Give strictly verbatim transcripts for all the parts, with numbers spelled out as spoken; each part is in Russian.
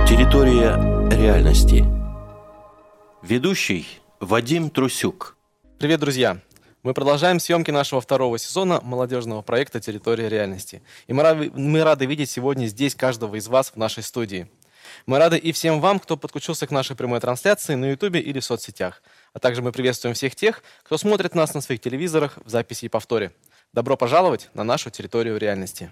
Территория реальности. Ведущий Вадим Трусюк. Привет, друзья! Мы продолжаем съемки нашего второго сезона молодежного проекта «Территория реальности». И мы рады, мы рады видеть сегодня здесь каждого из вас в нашей студии. Мы рады и всем вам, кто подключился к нашей прямой трансляции на Ютубе или в соцсетях. А также мы приветствуем всех тех, кто смотрит нас на своих телевизорах в записи и повторе. Добро пожаловать на нашу территорию реальности.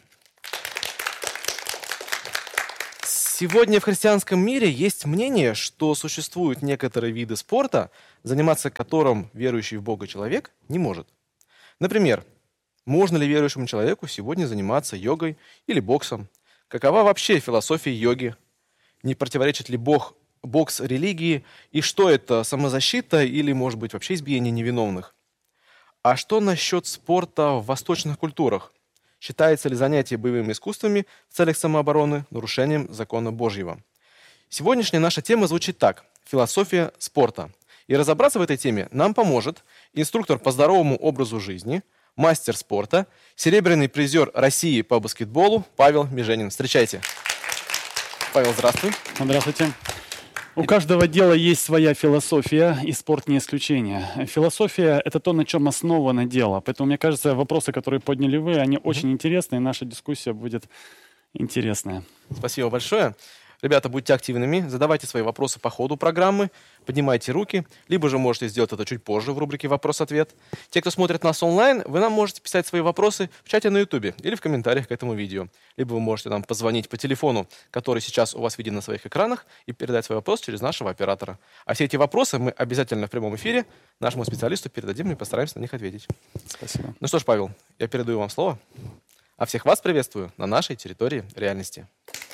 Сегодня в христианском мире есть мнение, что существуют некоторые виды спорта, заниматься которым верующий в Бога человек не может. Например, можно ли верующему человеку сегодня заниматься йогой или боксом? Какова вообще философия йоги? Не противоречит ли Бог, бокс религии? И что это, самозащита или, может быть, вообще избиение невиновных? А что насчет спорта в восточных культурах? Считается ли занятие боевыми искусствами в целях самообороны нарушением закона Божьего? Сегодняшняя наша тема звучит так – философия спорта. И разобраться в этой теме нам поможет инструктор по здоровому образу жизни, мастер спорта, серебряный призер России по баскетболу Павел Меженин. Встречайте. Павел, здравствуй. Здравствуйте. У каждого дела есть своя философия, и спорт не исключение. Философия – это то, на чем основано дело. Поэтому, мне кажется, вопросы, которые подняли вы, они mm-hmm. очень интересны, и наша дискуссия будет интересная. Спасибо большое. Ребята, будьте активными, задавайте свои вопросы по ходу программы, поднимайте руки, либо же можете сделать это чуть позже в рубрике «Вопрос-ответ». Те, кто смотрит нас онлайн, вы нам можете писать свои вопросы в чате на Ютубе или в комментариях к этому видео. Либо вы можете нам позвонить по телефону, который сейчас у вас виден на своих экранах, и передать свой вопрос через нашего оператора. А все эти вопросы мы обязательно в прямом эфире нашему специалисту передадим и постараемся на них ответить. Спасибо. Ну что ж, Павел, я передаю вам слово. А всех вас приветствую на нашей территории реальности.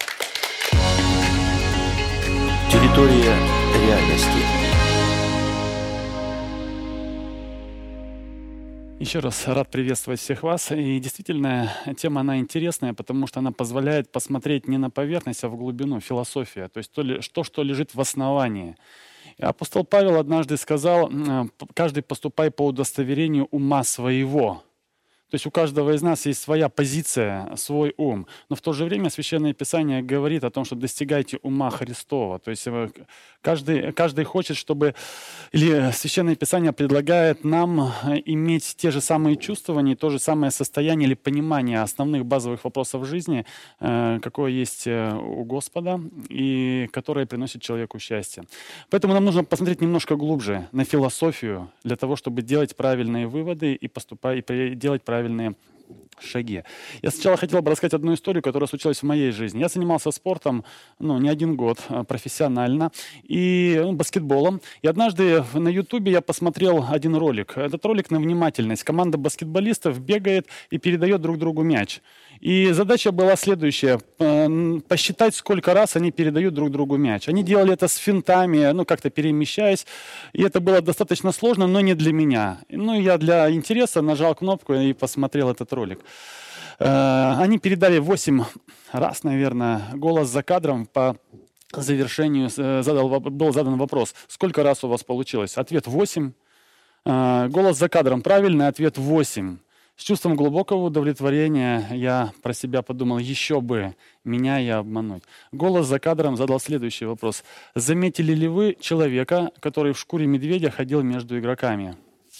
Территория реальности. Еще раз рад приветствовать всех вас. И действительно, тема, она интересная, потому что она позволяет посмотреть не на поверхность, а в глубину, философия. То есть то, что, что лежит в основании. Апостол Павел однажды сказал: «Каждый поступай по удостоверению ума своего». То есть у каждого из нас есть своя позиция, свой ум. Но в то же время Священное Писание говорит о том, что достигайте ума Христова. То есть каждый, каждый хочет, чтобы... Или Священное Писание предлагает нам иметь те же самые чувствования, то же самое состояние или понимание основных базовых вопросов жизни, какое есть у Господа и которое приносит человеку счастье. Поэтому нам нужно посмотреть немножко глубже на философию для того, чтобы делать правильные выводы и поступать, и делать правильные правильные шаги. Я сначала хотел бы рассказать одну историю, которая случилась в моей жизни. Я занимался спортом, ну, не один год, профессионально, и ну, баскетболом. И однажды на Ютубе я посмотрел один ролик. Этот ролик на внимательность. Команда баскетболистов бегает и передает друг другу мяч. И задача была следующая: посчитать, сколько раз они передают друг другу мяч. Они делали это с финтами, ну, как-то перемещаясь. И это было достаточно сложно, но не для меня. Ну, я для интереса нажал кнопку и посмотрел этот ролик. Они передали восемь раз, наверное, голос за кадром. По завершению задал, был задан вопрос: сколько раз у вас получилось? Ответ восемь. Голос за кадром правильный, ответ восемь. С чувством глубокого удовлетворения я про себя подумал: еще бы меня и обмануть. Голос за кадром задал следующий вопрос: заметили ли вы человека, который в шкуре медведя ходил между игроками?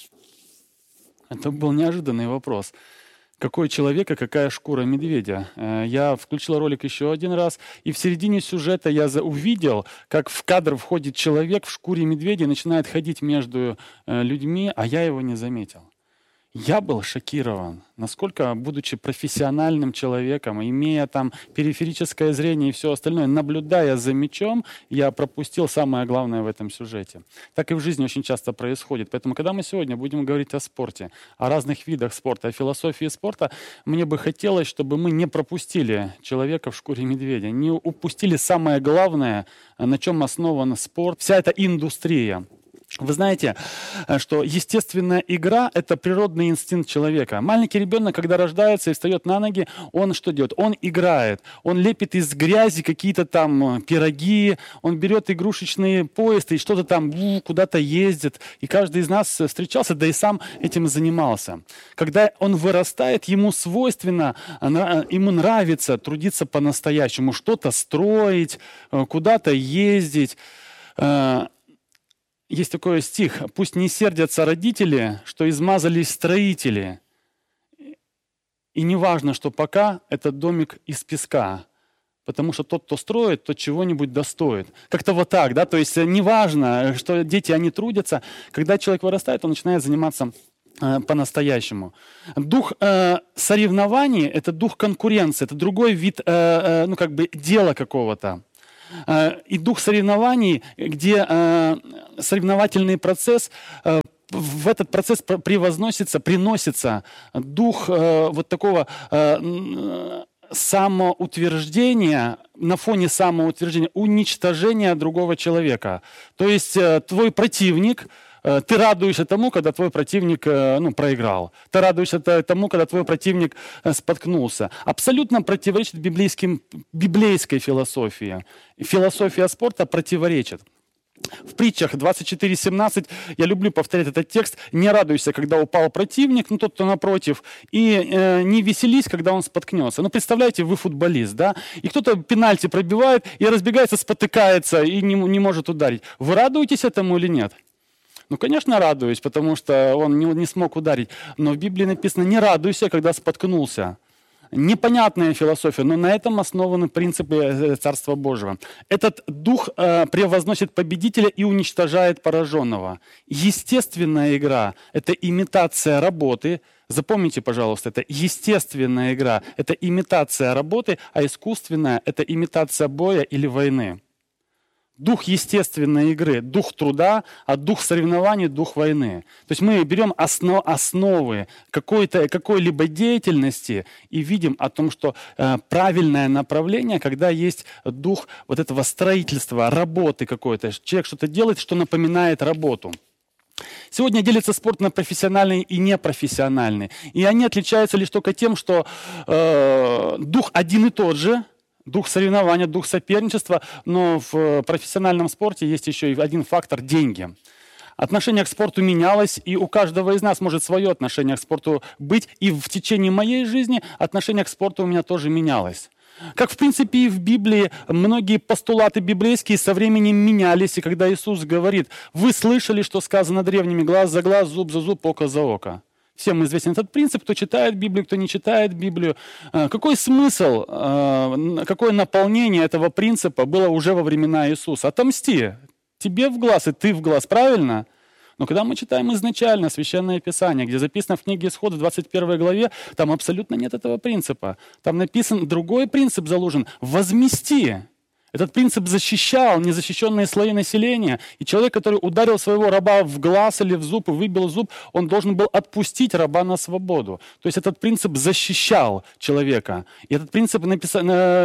Это был неожиданный вопрос. Какой человек и какая шкура медведя? Я включил ролик еще один раз, и в середине сюжета я увидел, как в кадр входит человек в шкуре медведя и начинает ходить между людьми, а я его не заметил. Я был шокирован, насколько, будучи профессиональным человеком, имея там периферическое зрение и все остальное, наблюдая за мячом, я пропустил самое главное в этом сюжете. Так и в жизни очень часто происходит. Поэтому, когда мы сегодня будем говорить о спорте, о разных видах спорта, о философии спорта, мне бы хотелось, чтобы мы не пропустили человека в шкуре медведя, не упустили самое главное, на чем основан спорт, вся эта индустрия. Вы знаете, что естественная игра – это природный инстинкт человека. Маленький ребенок, когда рождается и встает на ноги, он что делает? Он играет. Он лепит из грязи какие-то там пироги, он берет игрушечные поезды и что-то там куда-то ездит. И каждый из нас встречался, да и сам этим занимался. Когда он вырастает, ему свойственно, ему нравится трудиться по-настоящему, что-то строить, куда-то ездить. Есть такой стих: «Пусть не сердятся родители, что измазались строители». И не важно, что пока этот домик из песка, потому что тот, кто строит, тот чего-нибудь достоит. Как-то вот так, да, то есть не важно, что дети, они трудятся. Когда человек вырастает, он начинает заниматься э, по-настоящему. Дух э, соревнований – это дух конкуренции, это другой вид, э, э, ну как бы дела какого-то. И дух соревнований, где э, соревновательный процесс, э, в этот процесс превозносится, приносится дух э, вот такого э, самоутверждения, на фоне самоутверждения, уничтожения другого человека. То есть э, твой противник, ты радуешься тому, когда твой противник ну, проиграл. Ты радуешься тому, когда твой противник споткнулся. Абсолютно противоречит библейским, библейской философии. Философия спорта противоречит. В притчах двадцать четыре семнадцать я люблю повторять этот текст. «Не радуйся, когда упал противник, ну тот, кто напротив, и э, не веселись, когда он споткнется». Ну, представляете, вы футболист, да, и кто-то пенальти пробивает, и разбегается, спотыкается, и не, не может ударить. Вы радуетесь этому или нет? Ну, конечно, радуюсь, потому что он не, не смог ударить. Но в Библии написано: «Не радуйся, когда споткнулся». Непонятная философия, но на этом основаны принципы Царства Божьего. Этот дух э, превозносит победителя и уничтожает пораженного. Естественная игра – это имитация работы. Запомните, пожалуйста, это естественная игра, это имитация работы, а искусственная – это имитация боя или войны. Дух естественной игры, дух труда, а дух соревнований, дух войны. То есть мы берем основ, основы какой-то, какой-либо деятельности и видим о том, что э, правильное направление, когда есть дух вот этого строительства, работы какой-то. Человек что-то делает, что напоминает работу. Сегодня делится спорт на профессиональный и непрофессиональный. И они отличаются лишь только тем, что э, дух один и тот же, дух соревнования, дух соперничества, но в профессиональном спорте есть еще и один фактор – деньги. Отношение к спорту менялось, и у каждого из нас может свое отношение к спорту быть. И в течение моей жизни отношение к спорту у меня тоже менялось. Как, в принципе, и в Библии многие постулаты библейские со временем менялись. И когда Иисус говорит: «Вы слышали, что сказано древними: глаз за глаз, зуб за зуб, око за око». Всем известен этот принцип, кто читает Библию, кто не читает Библию. Какой смысл, какое наполнение этого принципа было уже во времена Иисуса? Отомсти. Тебе в глаз, и ты в глаз, правильно? Но когда мы читаем изначально Священное Писание, где записано в книге Исход в двадцать первой главе, там абсолютно нет этого принципа. Там написан другой принцип заложен – возмести. Этот принцип защищал незащищенные слои населения. И человек, который ударил своего раба в глаз или в зуб и выбил зуб, он должен был отпустить раба на свободу. То есть этот принцип защищал человека. И этот принцип написан...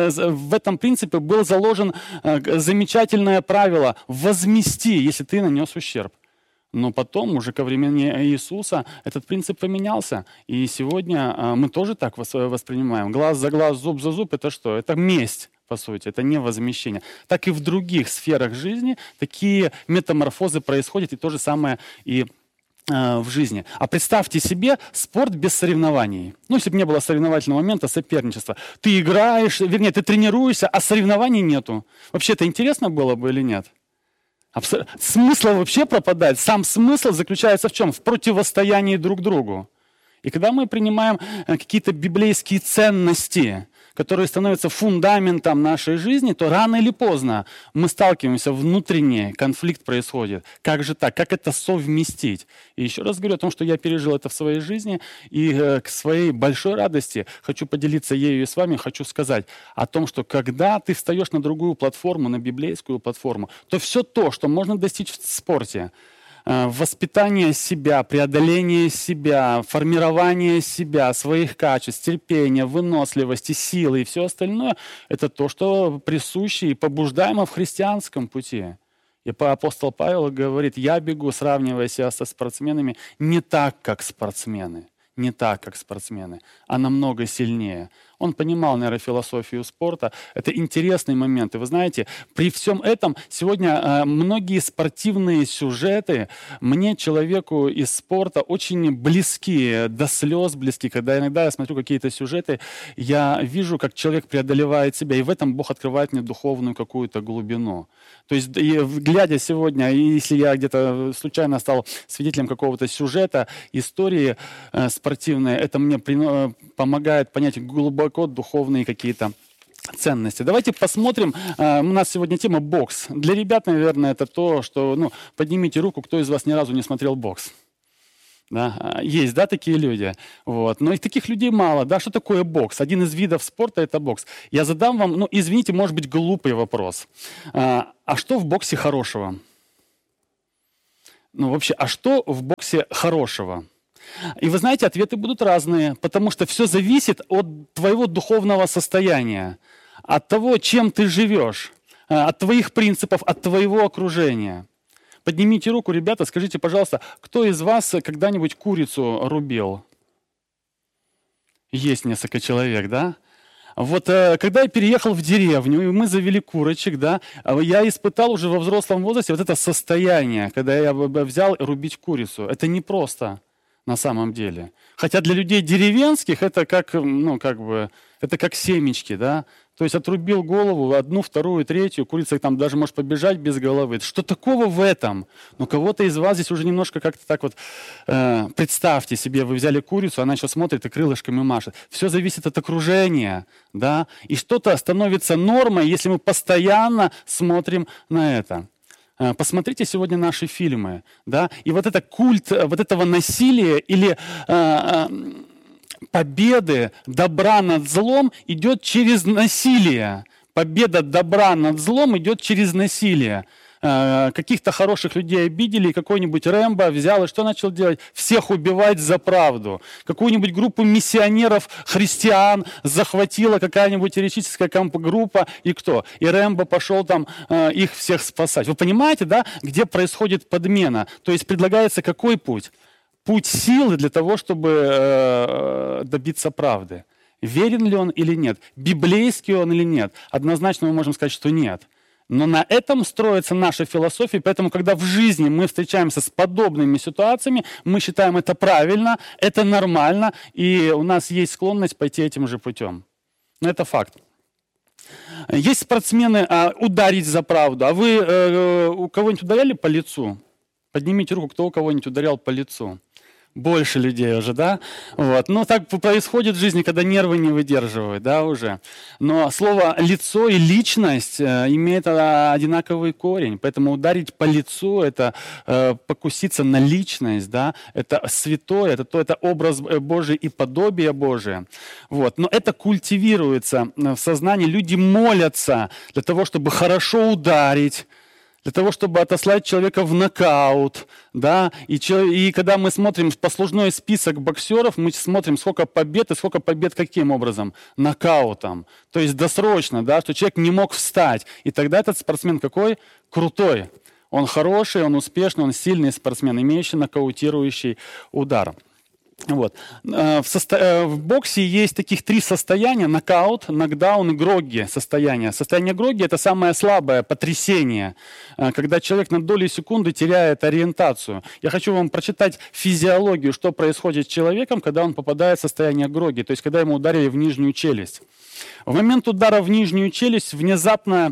в этом принципе был заложен замечательное правило – возмести, если ты нанес ущерб. Но потом, уже ко времени Иисуса, этот принцип поменялся. И сегодня мы тоже так воспринимаем. Глаз за глаз, зуб за зуб – это что? Это месть. По сути, это не возмещение. Так и в других сферах жизни такие метаморфозы происходят, и то же самое и э, в жизни. А представьте себе спорт без соревнований. Ну, если бы не было соревновательного момента, соперничества. Ты играешь, вернее, ты тренируешься, а соревнований нету. Вообще, это интересно было бы или нет? Абсо... Смысл вообще пропадает. Сам смысл заключается в чем? В противостоянии друг другу. И когда мы принимаем какие-то библейские ценности, которые становятся фундаментом нашей жизни, то рано или поздно мы сталкиваемся, внутренний конфликт происходит. Как же так? Как это совместить? И еще раз говорю о том, что я пережил это в своей жизни, и э, к своей большой радости хочу поделиться ею и с вами, хочу сказать о том, что когда ты встаешь на другую платформу, на библейскую платформу, то все то, что можно достичь в спорте, воспитание себя, преодоление себя, формирование себя, своих качеств, терпения, выносливости, силы и все остальное – это то, что присуще и побуждаемо в христианском пути. И апостол Павел говорит, я бегу, сравнивая себя со спортсменами, не так, как спортсмены. Не так, как спортсмены, а намного сильнее. Он понимал, наверное, философию спорта. Это интересный момент. И вы знаете, при всем этом сегодня э, многие спортивные сюжеты мне, человеку из спорта, очень близки, до слез близки. Когда иногда я смотрю какие-то сюжеты, я вижу, как человек преодолевает себя, и в этом Бог открывает мне духовную какую-то глубину. То есть, и, глядя сегодня, если я где-то случайно стал свидетелем какого-то сюжета, истории э, спортивной, это мне прино, помогает понять глубоко духовные какие-то ценности. Давайте посмотрим. У нас сегодня тема бокс. Для ребят, наверное, это то, что... Ну, поднимите руку, кто из вас ни разу не смотрел бокс. Да? Есть, да, такие люди. Вот. Но и таких людей мало. Да? Что такое бокс? Один из видов спорта – это бокс. Я задам вам, ну, извините, может быть, глупый вопрос. А, а что в боксе хорошего? Ну, вообще, а что в боксе хорошего? И вы знаете, ответы будут разные, потому что все зависит от твоего духовного состояния, от того, чем ты живешь, от твоих принципов, от твоего окружения. Поднимите руку, ребята, скажите, пожалуйста, кто из вас когда-нибудь курицу рубил? Есть несколько человек, да? Вот когда я переехал в деревню, и мы завели курочек, да, я испытал уже во взрослом возрасте вот это состояние, когда я взял рубить курицу. Это непросто. На самом деле. Хотя для людей деревенских это как, ну, как бы, это как семечки, да. То есть отрубил голову, одну, вторую, третью, курица там даже может побежать без головы. Что такого в этом? Ну, кого-то из вас здесь уже немножко как-то так вот, э, представьте себе, вы взяли курицу, она еще смотрит и крылышками машет. Все зависит от окружения, да. И что-то становится нормой, если мы постоянно смотрим на это. Посмотрите сегодня наши фильмы, да, и вот это культ вот этого насилия или э, победы добра над злом идет через насилие. Победа добра над злом идет через насилие. Э, каких-то хороших людей обидели, и какой-нибудь Рэмбо взял и что начал делать? Всех убивать за правду. Какую-нибудь группу миссионеров, христиан захватила какая-нибудь еретическая группа, и кто? И Рэмбо пошел там э, их всех спасать. Вы понимаете, да, где происходит подмена? То есть предлагается какой путь? Путь силы для того, чтобы э, добиться правды. Верен ли он или нет? Библейский он или нет? Однозначно мы можем сказать, что нет. Но на этом строится наша философия, поэтому, когда в жизни мы встречаемся с подобными ситуациями, мы считаем это правильно, это нормально, и у нас есть склонность пойти этим же путем. Но это факт. Есть спортсмены а, ударить за правду. А вы э, у кого-нибудь ударяли по лицу? Поднимите руку, кто у кого-нибудь ударял по лицу. Больше людей уже, да? Вот. Ну, так происходит в жизни, когда нервы не выдерживают, да, уже. Но слово «лицо» и «личность» э, имеют э, одинаковый корень. Поэтому ударить по лицу – это э, покуситься на личность, да? Это святое, это, то, это образ Божий и подобие Божие. Вот. Но это культивируется в сознании. Люди молятся для того, чтобы хорошо ударить, для того, чтобы отослать человека в нокаут, да, и, и когда мы смотрим послужной список боксеров, мы смотрим, сколько побед, и сколько побед каким образом? Нокаутом. То есть досрочно, да, что человек не мог встать. И тогда этот спортсмен какой? Крутой. Он хороший, он успешный, он сильный спортсмен, имеющий нокаутирующий удар. Вот. В, состо... в боксе есть таких три состояния: нокаут, нокдаун и грогги состояние. Состояние грогги – это самое слабое потрясение, когда человек на долю секунды теряет ориентацию. Я хочу вам прочитать физиологию, что происходит с человеком, когда он попадает в состояние грогги, то есть когда ему ударили в нижнюю челюсть. В момент удара в нижнюю челюсть внезапно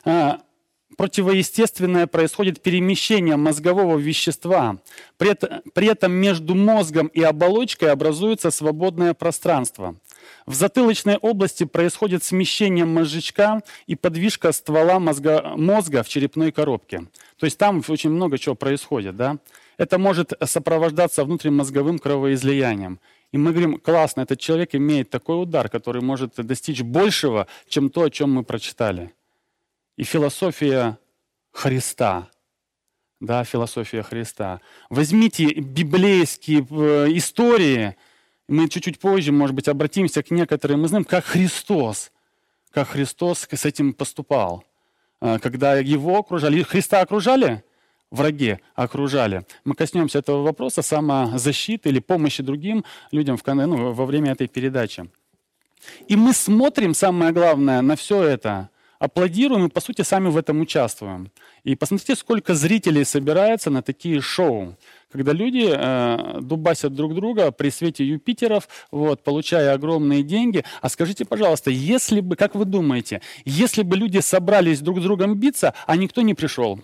противоестественное происходит перемещение мозгового вещества. При этом, при этом между мозгом и оболочкой образуется свободное пространство. В затылочной области происходит смещение мозжечка и подвижка ствола мозга, мозга в черепной коробке. То есть там очень много чего происходит. Да? Это может сопровождаться внутримозговым кровоизлиянием. И мы говорим, классно, этот человек имеет такой удар, который может достичь большего, чем то, о чем мы прочитали. И философия Христа, да, философия Христа. Возьмите библейские истории, мы чуть-чуть позже, может быть, обратимся к некоторым, мы знаем, как Христос, как Христос с этим поступал. когда его окружали. Христа окружали? Враги окружали. Мы коснемся этого вопроса самозащиты или помощи другим людям в, ну, во время этой передачи. И мы смотрим, самое главное, на все это, аплодируем и, по сути, сами в этом участвуем. И посмотрите, сколько зрителей собирается на такие шоу, когда люди э, дубасят друг друга при свете Юпитеров, вот, получая огромные деньги. А скажите, пожалуйста, если бы, как вы думаете, если бы люди собрались друг с другом биться, а никто не пришел,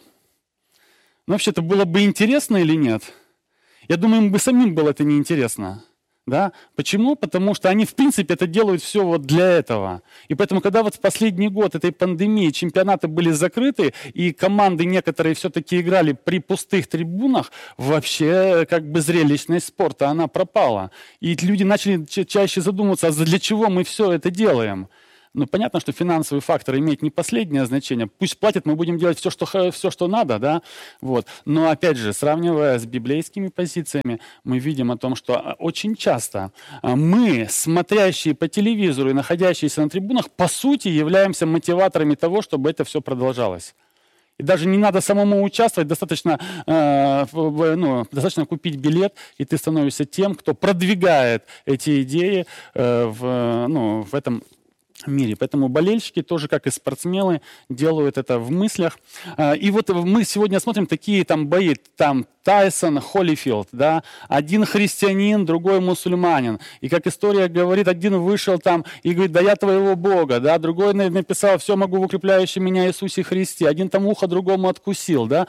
ну, вообще-то было бы интересно или нет? Я думаю, им бы самим было это неинтересно. Да? Почему? Потому что они, в принципе, это делают все вот для этого. И поэтому, когда вот в последний год этой пандемии чемпионаты были закрыты, и команды некоторые все-таки играли при пустых трибунах, вообще как бы зрелищность спорта, она пропала. И люди начали чаще задумываться, а для чего мы все это делаем? Ну, понятно, что финансовый фактор имеет не последнее значение. Пусть платят, мы будем делать все, что, все, что надо, да? Вот. Но, опять же, сравнивая с библейскими позициями, мы видим о том, что очень часто мы, смотрящие по телевизору и находящиеся на трибунах, по сути, являемся мотиваторами того, чтобы это все продолжалось. И даже не надо самому участвовать, достаточно, э, ну, достаточно купить билет, и ты становишься тем, кто продвигает эти идеи э, в, ну, в этом мире. Поэтому болельщики тоже, как и спортсмены, делают это в мыслях. И вот мы сегодня смотрим такие там бои. Там Тайсон, Холлифилд, да, один христианин, другой мусульманин. И как история говорит, один вышел там и говорит, да я твоего Бога, да, другой написал, все могу в укрепляющем меня Иисусе Христе. Один там ухо другому откусил, да.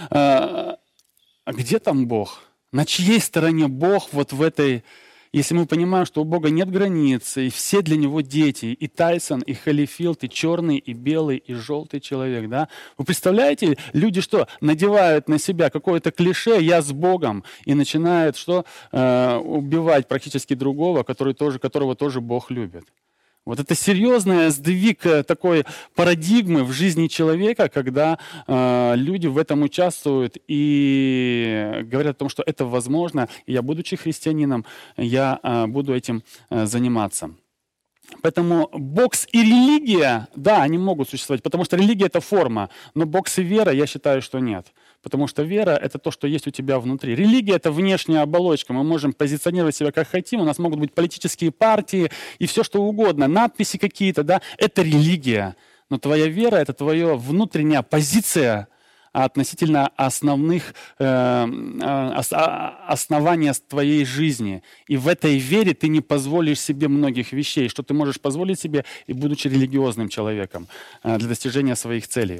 А где там Бог? На чьей стороне Бог вот в этой... Если мы понимаем, что у Бога нет границ, и все для Него дети, и Тайсон, и Холлифилд, и черный, и белый, и желтый человек, да? Вы представляете, люди что, надевают на себя какое-то клише «я с Богом» и начинают что, э, убивать практически другого, который тоже, которого тоже Бог любит. Вот это серьезный сдвиг такой парадигмы в жизни человека, когда э, люди в этом участвуют и говорят о том, что это возможно, и я, будучи христианином, я э, буду этим э, заниматься. Поэтому бокс и религия, да, они могут существовать, потому что религия – это форма, но бокс и вера, я считаю, что нет. Потому что вера – это то, что есть у тебя внутри. Религия – это внешняя оболочка. Мы можем позиционировать себя как хотим. У нас могут быть политические партии и все, что угодно. Надписи какие-то, да. Это религия. Но твоя вера – это твоя внутренняя позиция относительно основных э, оснований твоей жизни. И в этой вере ты не позволишь себе многих вещей, что ты можешь позволить себе, и будучи религиозным человеком, э, для достижения своих целей.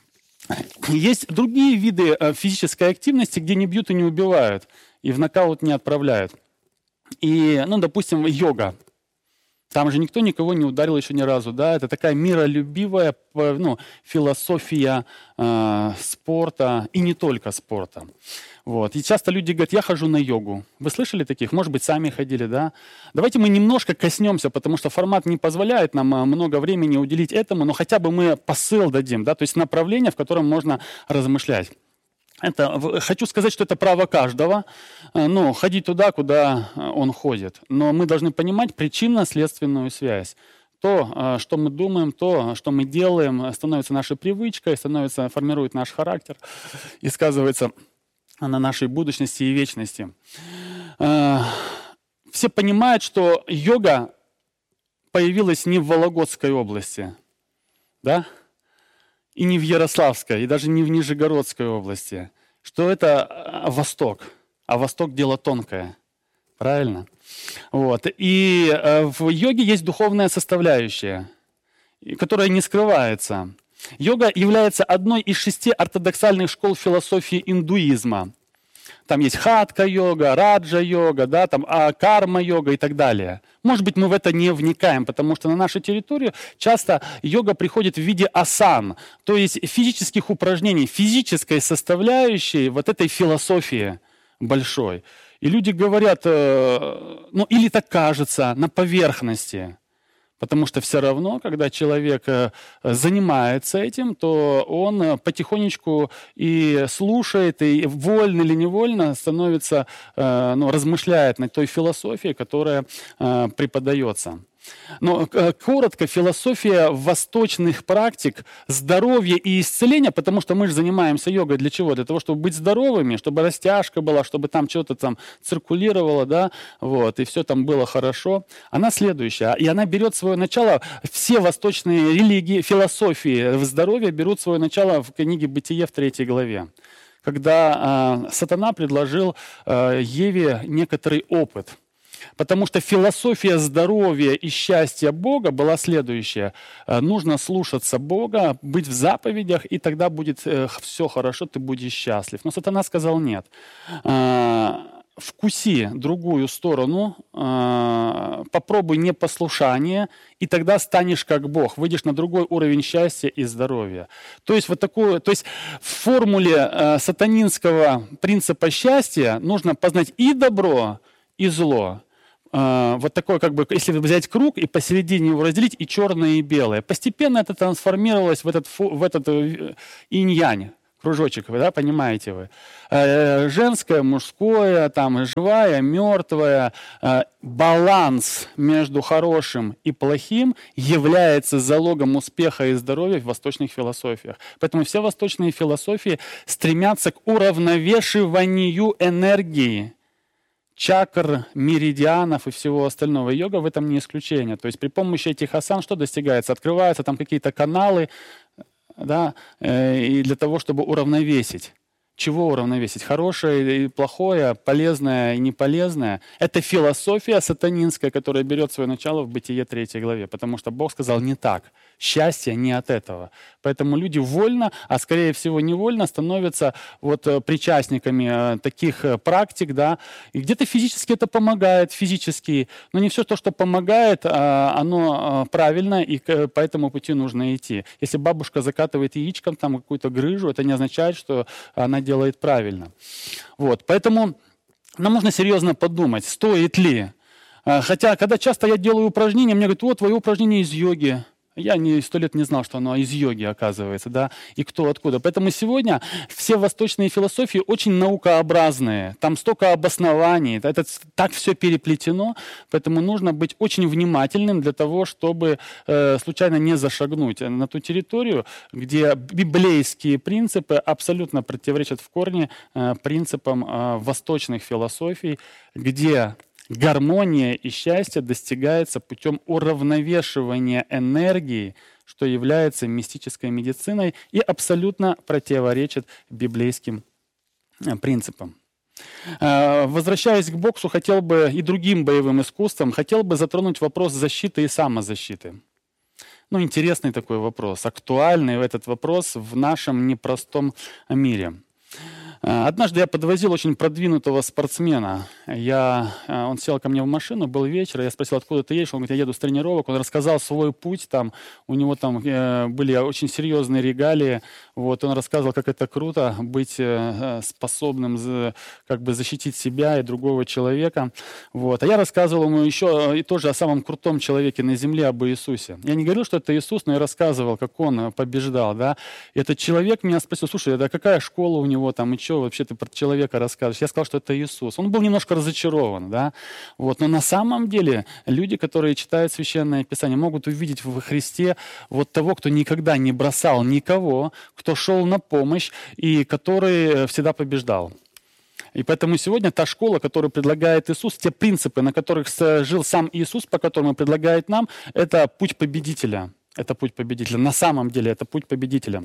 Есть другие виды физической активности, где не бьют и не убивают, и в нокаут не отправляют. И, ну, допустим, йога. Там же никто никого не ударил еще ни разу, да? Это такая миролюбивая, ну, философия э, спорта, и не только спорта. Вот. И часто люди говорят, я хожу на йогу. Вы слышали таких? Может быть, сами ходили, да? Давайте мы немножко коснемся, потому что формат не позволяет нам много времени уделить этому, но хотя бы мы посыл дадим, да? То есть направление, в котором можно размышлять. Это, хочу сказать, что это право каждого, ну, ходить туда, куда он ходит. Но мы должны понимать причинно-следственную связь. То, что мы думаем, то, что мы делаем, становится нашей привычкой, становится, формирует наш характер и сказывается на нашей будущности и вечности. Все понимают, что йога появилась не в Вологодской области, да? И не в Ярославской, и даже не в Нижегородской области, что это Восток, а Восток – дело тонкое, правильно? Вот. И в йоге есть духовная составляющая, которая не скрывается. Йога является одной из шести ортодоксальных школ философии индуизма. Там есть хатха-йога, раджа-йога, да, там, а, карма-йога и так далее. Может быть, мы в это не вникаем, потому что на нашу территорию часто йога приходит в виде асан, то есть физических упражнений, физической составляющей вот этой философии большой. И люди говорят, э, ну или так кажется, на поверхности. Потому что все равно, когда человек занимается этим, то он потихонечку и слушает, и вольно или невольно становится, ну, размышляет над той философией, которая преподается. Но э, коротко, философия восточных практик здоровья и исцеления, потому что мы же занимаемся йогой для чего? Для того, чтобы быть здоровыми, чтобы растяжка была, чтобы там что-то там циркулировало, да, вот, и все там было хорошо. Она следующая. И она берет свое начало, все восточные религии, философии здоровья берут свое начало в книге «Бытие» в третьей главе, когда э, сатана предложил э, Еве некоторый опыт. Потому что философия здоровья и счастья Бога была следующая. Нужно слушаться Бога, быть в заповедях, и тогда будет все хорошо, ты будешь счастлив. Но сатана сказал нет. Вкуси другую сторону, попробуй непослушание, и тогда станешь как Бог, выйдешь на другой уровень счастья и здоровья. То есть, вот такое, то есть в формуле сатанинского принципа счастья нужно познать и добро, и зло. Вот такой, как бы, если взять круг и посередине его разделить, и черное, и белое. Постепенно это трансформировалось в этот, в этот инь-янь, кружочек, да, понимаете вы. Женское, мужское, там, живая, мертвая. Баланс между хорошим и плохим является залогом успеха и здоровья в восточных философиях. Поэтому все восточные философии стремятся к уравновешиванию энергии, чакр, меридианов и всего остального. Йога в этом не исключение. То есть при помощи этих асан что достигается? Открываются там какие-то каналы, да, э, и для того, чтобы уравновесить. Чего уравновесить? Хорошее и плохое, полезное и неполезное. Это философия сатанинская, которая берет свое начало в Бытие третьей главе. Потому что Бог сказал не так. Счастье не от этого. Поэтому люди вольно, а скорее всего невольно, становятся вот причастниками таких практик. Да? И где-то физически это помогает, физически. Но не все то, что помогает, оно правильно, и по этому пути нужно идти. Если бабушка закатывает яичком там какую-то грыжу, это не означает, что она делает правильно. Вот. Поэтому нам нужно серьезно подумать, стоит ли. Хотя, когда часто я делаю упражнения, мне говорят, вот, твое упражнение из йоги. Я не сто лет не знал, что оно из йоги, оказывается, да, и кто откуда. Поэтому сегодня все восточные философии очень наукообразные. Там столько обоснований, это так все переплетено, поэтому нужно быть очень внимательным для того, чтобы э, случайно не зашагнуть на ту территорию, где библейские принципы абсолютно противоречат в корне э, принципам э, восточных философий, где гармония и счастье достигается путем уравновешивания энергии, что является мистической медициной и абсолютно противоречит библейским принципам. Возвращаясь к боксу, хотел бы и другим боевым искусствам, хотел бы затронуть вопрос защиты и самозащиты. Ну, интересный такой вопрос, актуальный этот вопрос в нашем непростом мире. Однажды я подвозил очень продвинутого спортсмена. Я, он сел ко мне в машину, был вечер, я спросил, откуда ты едешь? Он говорит, я еду с тренировок. Он рассказал свой путь, там, у него там э, были очень серьезные регалии. Вот, он рассказывал, как это круто быть э, способным за, как бы защитить себя и другого человека. Вот. А я рассказывал ему еще и тоже о самом крутом человеке на земле, об Иисусе. Я не говорил, что это Иисус, но я рассказывал, как он побеждал. Да? И этот человек меня спросил, слушай, да какая школа у него там, и что вообще ты про человека рассказываешь? Я сказал, что это Иисус. Он был немножко разочарован, да? Вот. Но на самом деле люди, которые читают Священное Писание, могут увидеть в Христе вот того, кто никогда не бросал никого, кто шел на помощь и который всегда побеждал. И поэтому сегодня та школа, которую предлагает Иисус, те принципы, на которых жил сам Иисус, по которым он предлагает нам, это путь победителя. Это путь победителя. На самом деле это путь победителя.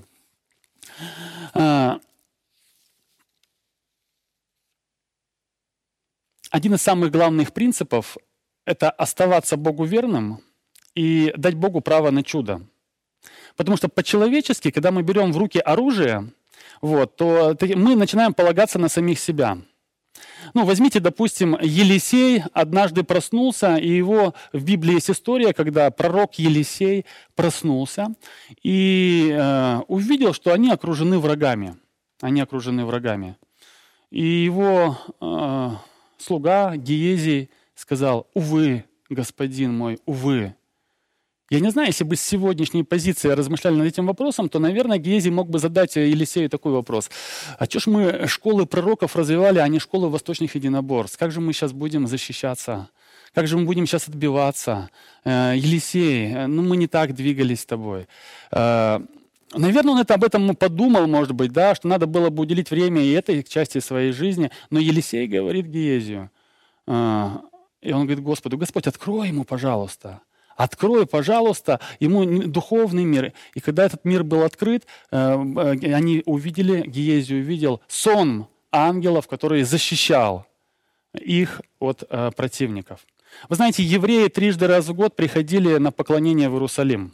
Один из самых главных принципов – это оставаться Богу верным и дать Богу право на чудо. Потому что по-человечески, когда мы берем в руки оружие, вот, то мы начинаем полагаться на самих себя. Ну, возьмите, допустим, Елисей однажды проснулся, и его в Библии есть история, когда пророк Елисей проснулся и э, увидел, что они окружены врагами. Они окружены врагами. И его э, слуга Гиезий сказал: «Увы, господин мой, увы». Я не знаю, если бы с сегодняшней позиции размышляли над этим вопросом, то, наверное, Гиезий мог бы задать Елисею такой вопрос. А что ж мы школы пророков развивали, а не школы восточных единоборств? Как же мы сейчас будем защищаться? Как же мы будем сейчас отбиваться? Э, Елисей, э, ну мы не так двигались с тобой. Э, Наверное, он это об этом подумал, может быть, да, что надо было бы уделить время и этой части своей жизни. Но Елисей говорит Гиезию, э, и он говорит Господу: Господь, открой ему, пожалуйста. Открой, пожалуйста, ему духовный мир. И когда этот мир был открыт, они увидели, Гиези увидел сон ангелов, который защищал их от противников. Вы знаете, евреи трижды раз в год приходили на поклонение в Иерусалим.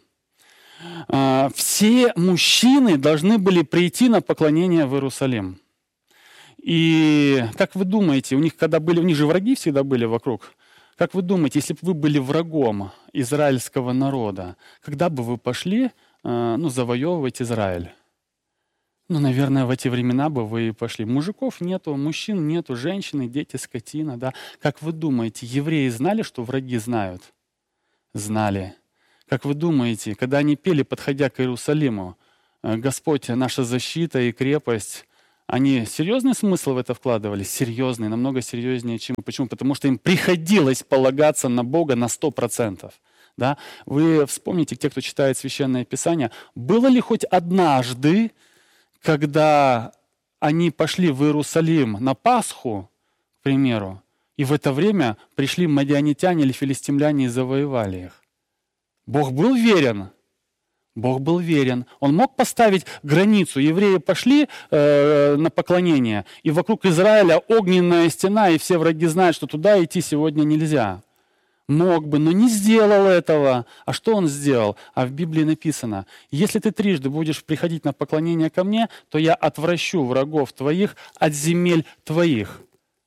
Все мужчины должны были прийти на поклонение в Иерусалим. И как вы думаете, у них когда были, у них же враги всегда были вокруг. Как вы думаете, если бы вы были врагом израильского народа, когда бы вы пошли ну, завоевывать Израиль? Ну, наверное, в эти времена бы вы и пошли. Мужиков нету, мужчин нету, женщины, дети, скотина. Да? Как вы думаете, евреи знали, что враги знают? Знали. Как вы думаете, когда они пели, подходя к Иерусалиму, «Господь, наша защита и крепость», они серьезный смысл в это вкладывали? Серьезный, намного серьезнее, чем... Почему? Потому что им приходилось полагаться на Бога на сто процентов. Да? Вы вспомните, те, кто читает Священное Писание, было ли хоть однажды, когда они пошли в Иерусалим на Пасху, к примеру, и в это время пришли мадианитяне или филистимляне и завоевали их? Бог был верен. Бог был верен. Он мог поставить границу. Евреи пошли э, на поклонение, и вокруг Израиля огненная стена, и все враги знают, что туда идти сегодня нельзя. Мог бы, но не сделал этого. А что он сделал? А в Библии написано: если ты трижды будешь приходить на поклонение ко мне, то я отвращу врагов твоих от земель твоих.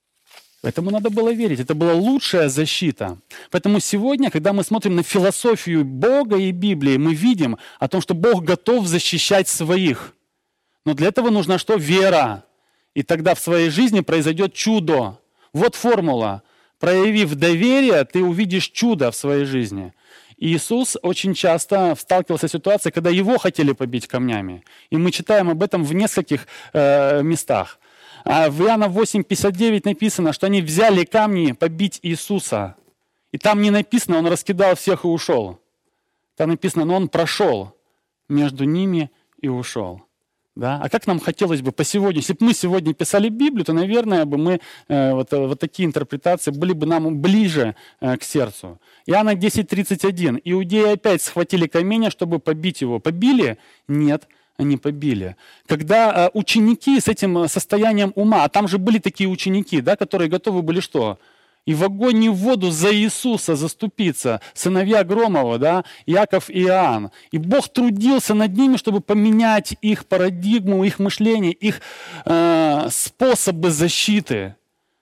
Этому надо было верить. Это была лучшая защита. Поэтому сегодня, когда мы смотрим на философию Бога и Библии, мы видим о том, что Бог готов защищать своих. Но для этого нужна что? Вера. И тогда в своей жизни произойдет чудо. Вот формула. Проявив доверие, ты увидишь чудо в своей жизни. И Иисус очень часто сталкивался с ситуацией, когда его хотели побить камнями. И мы читаем об этом в нескольких э, местах. А в Иоанна восемь пятьдесят девять написано, что они взяли камни побить Иисуса. И там не написано, он раскидал всех и ушел. Там написано, но он прошел между ними и ушел. Да? А как нам хотелось бы по сегодня, если бы мы сегодня писали Библию, то, наверное, бы мы, э, вот, вот такие интерпретации были бы нам ближе э, к сердцу. Иоанна десять тридцать один. Иудеи опять схватили камень, чтобы побить его. Побили? Нет. Они побили. Когда э, ученики с этим состоянием ума, а там же были такие ученики, да, которые готовы были что? И в огонь, и в воду за Иисуса заступиться. Сыновья Громова, да, Иаков и Иоанн. И Бог трудился над ними, чтобы поменять их парадигму, их мышление, их э, способы защиты.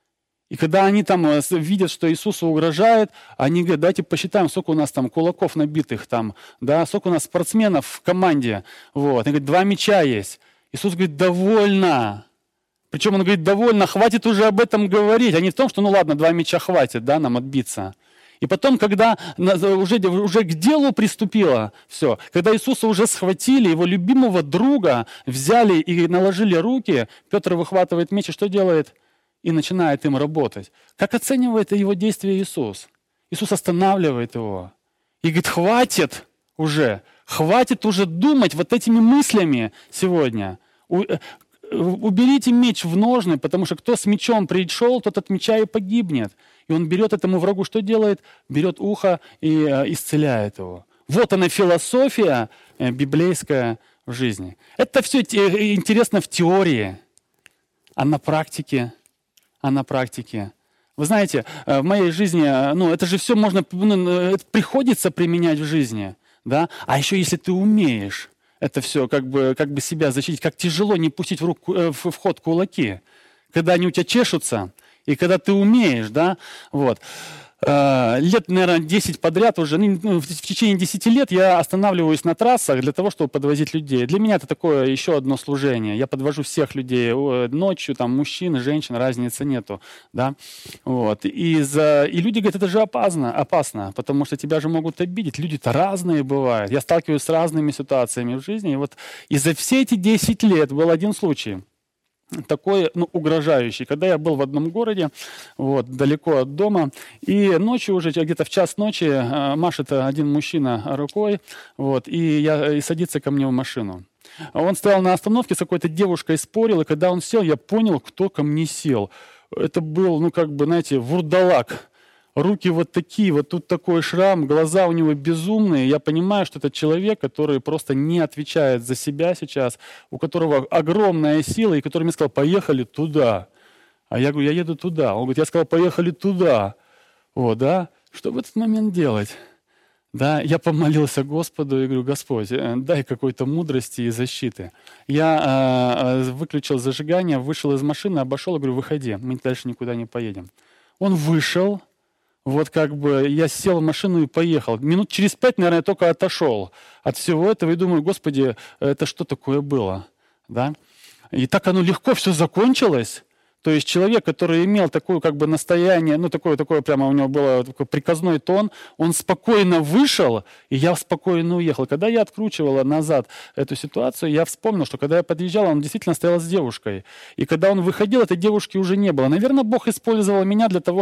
И когда они там видят, что Иисусу угрожает, они говорят, давайте посчитаем, сколько у нас там кулаков набитых там, да, сколько у нас спортсменов в команде. Вот. Они говорят, два мяча есть. Иисус говорит, довольно. Причем он говорит, довольно, хватит уже об этом говорить. А не в том, что ну ладно, два мяча хватит, да, нам отбиться. И потом, когда уже, уже к делу приступило все, когда Иисуса уже схватили, его любимого друга взяли и наложили руки, Петр выхватывает меч и что делает? И начинает им работать. Как оценивает его действие Иисус? Иисус останавливает его и говорит, хватит уже, хватит уже думать вот этими мыслями сегодня. Уберите меч в ножны, потому что кто с мечом пришел, тот от меча и погибнет. И он берет этому врагу, что делает? Берет ухо и исцеляет его. Вот она философия библейская в жизни. Это все интересно в теории, а на практике а на практике. Вы знаете, в моей жизни, ну, это же все можно, ну, это приходится применять в жизни, да? А еще если ты умеешь это все как бы, как бы себя защитить, как тяжело не пустить в, руку, в ход кулаки, когда они у тебя чешутся, и когда ты умеешь, да, вот. Лет, наверное, десять подряд уже, ну, в течение десяти лет я останавливаюсь на трассах для того, чтобы подвозить людей. Для меня это такое еще одно служение. Я подвожу всех людей ночью, там, мужчин, женщин, разницы нету, да, вот. И, за... и люди говорят, это же опасно, опасно, потому что тебя же могут обидеть. Люди-то разные бывают. Я сталкиваюсь с разными ситуациями в жизни, и вот и за все эти десять лет был один случай. такой, ну, угрожающий. Когда я был в одном городе, вот, далеко от дома, и ночью уже, где-то в час ночи, э, машет один мужчина рукой, вот, и, я, и садится ко мне в машину. Он стоял на остановке, с какой-то девушкой спорил, и когда он сел, я понял, кто ко мне сел. Это был, ну, как бы, знаете, вурдалак. Руки вот такие, вот тут такой шрам, глаза у него безумные. Я понимаю, что это человек, который просто не отвечает за себя сейчас, у которого огромная сила, и который мне сказал: поехали туда. А я говорю: я еду туда. Он говорит: я сказал: поехали туда. Вот, да? Что в этот момент делать? Да, я помолился Господу и говорю: Господь, дай какой-то мудрости и защиты. Я э, выключил зажигание, вышел из машины, обошел и говорю: выходи, мы дальше никуда не поедем. Он вышел. Вот как бы я сел в машину и поехал. Минут через пять, наверное, я только отошел от всего этого и думаю: Господи, это что такое было? Да? И так оно легко все закончилось. То есть человек, который имел такое как бы настояние, ну такое, такое прямо у него был такой приказной тон, он спокойно вышел, и я спокойно уехал. Когда я откручивала назад эту ситуацию, я вспомнил, что когда я подъезжал, он действительно стоял с девушкой. И когда он выходил, этой девушки уже не было. Наверное, Бог использовал меня для того,